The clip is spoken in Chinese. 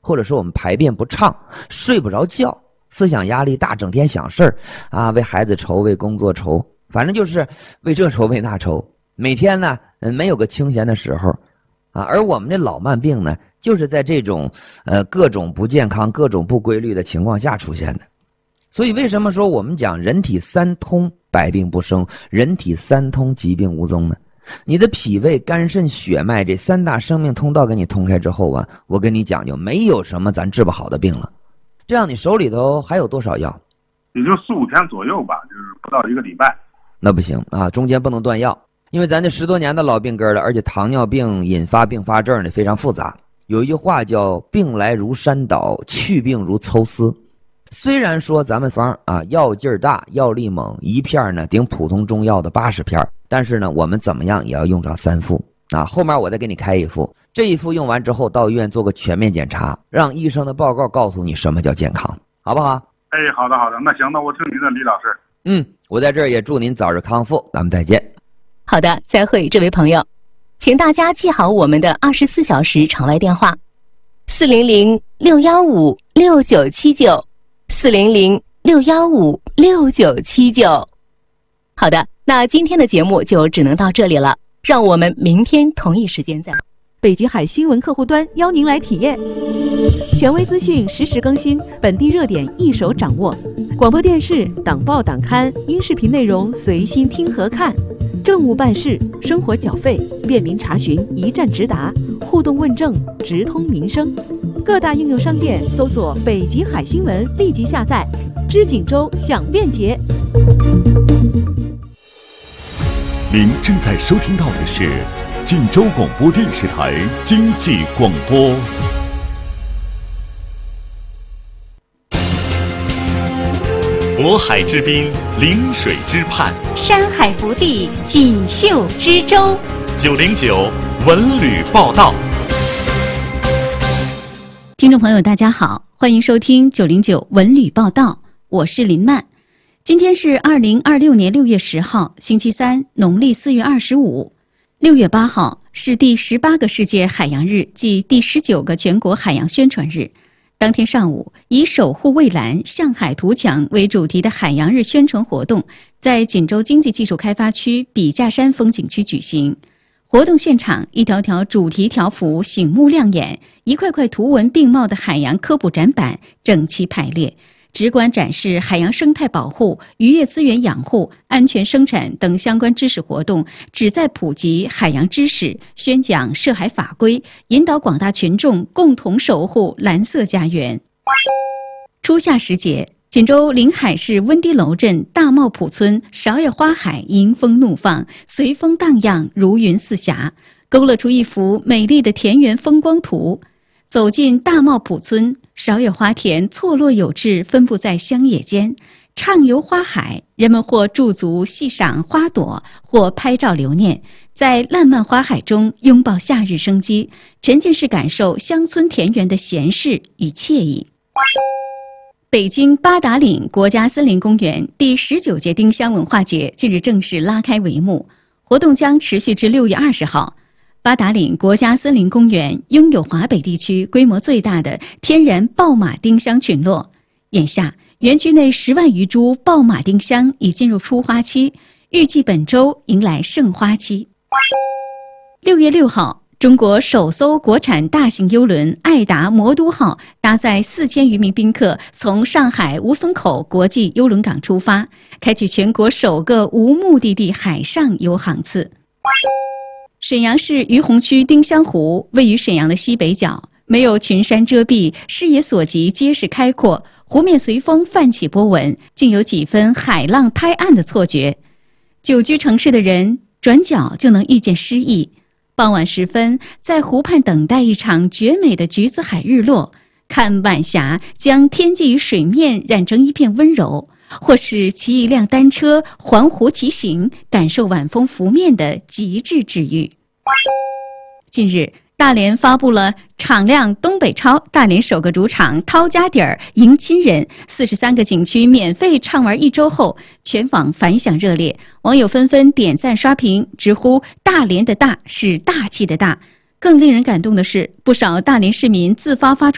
或者说我们排便不畅，睡不着觉，思想压力大，整天想事儿啊，为孩子愁，为工作愁，反正就是为这愁为那愁，每天呢没有个清闲的时候啊。而我们这老慢病呢，就是在这种各种不健康、各种不规律的情况下出现的。所以为什么说我们讲人体三通百病不生，人体三通疾病无踪呢？你的脾胃肝肾血脉这三大生命通道给你通开之后啊，我跟你讲究，没有什么咱治不好的病了。这样你手里头还有多少药？ 也就4、5天左右吧，就是不到1个礼拜。 那不行啊，中间不能断药，因为咱这10多年的老病根了，而且糖尿病引发并发症呢非常复杂。有一句话叫病来如山倒，去病如抽丝。虽然说咱们方啊药劲儿大，药力猛，一片呢顶普通中药的80片，但是呢我们怎么样也要用上3副啊。后面我再给你开1副，这1副用完之后到医院做个全面检查，让医生的报告告诉你什么叫健康，好不好？ 哎，好的，那行，那我听您的，李老师。 我在这儿也祝您早日康复，咱们再见。 好的，再会，这位朋友，请大家记好我们的24小时场外电话：400-615-6979，400-615-6979。好的，那今天的节目就只能到这里了，让我们明天同一时间再会。 北极海新闻客户端邀您来体验，权威资讯实时更新，本地热点一手掌握，广播电视、党报党刊、音视频内容随心听和看，政务办事、生活缴费便民查询一站直达，互动问政直通民生。各大应用商店搜索北极海新闻，立即下载，知锦州享便捷。 您正在收听到的是锦州广播电视台经济广播。渤海之滨，临水之畔， 山海福地，锦绣之州。 909文旅报道。 听众朋友大家好，欢迎收听909文旅报道，我是林曼。今天是2026年6月10号星期三，农历4月25。6月8号是第18个世界海洋日暨第19个全国海洋宣传日。当天上午，以守护蔚蓝、向海图强为主题的海洋日宣传活动在锦州经济技术开发区笔架山风景区举行。活动现场，一条条主题条幅醒目亮眼，一块块图文并茂的海洋科普展板整齐排列，直观展示海洋生态保护、渔业资源养护、安全生产等相关知识活动，旨在普及海洋知识，宣讲涉海法规，引导广大群众共同守护蓝色家园。初夏时节，锦州临海市温堤楼镇大茂浦村芍药花海迎风怒放，随风荡漾，如云似霞，勾勒出一幅美丽的田园风光图。走进大茂浦村，芍药花田错落有致，分布在乡野间。畅游花海，人们或驻足细赏花朵，或拍照留念，在烂漫花海中拥抱夏日生机，沉浸式感受乡村田园的闲适与惬意。北京八达岭国家森林公园第19届丁香文化节近日正式拉开帷幕，活动将持续至6月20号。八达岭国家森林公园拥有华北地区规模最大的天然爆马丁香群落，眼下园区内10万余株爆马丁香已进入初花期，预计本周迎来盛花期。6月6号，中国首艘国产大型邮轮爱达魔都号搭载4000余名宾客从上海吴淞口国际邮轮港出发，开启全国首个无目的地海上游航次。沈阳市于洪区丁香湖位于沈阳的西北角，没有群山遮蔽，视野所及皆是开阔，湖面随风泛起波纹，竟有几分海浪拍岸的错觉。久居城市的人转角就能遇见诗意。傍晚时分，在湖畔等待一场绝美的橘子海日落，看晚霞将天际与水面染成一片温柔，或是骑一辆单车环湖骑行，感受晚风拂面的极致治愈。近日，大连发布了敞亮东北超，大连首个主场掏家底儿迎亲人，43个景区免费畅玩1周后，全网反响热烈，网友纷纷点赞刷屏，直呼大连的大是大气的大。更令人感动的是，不少大连市民自发发出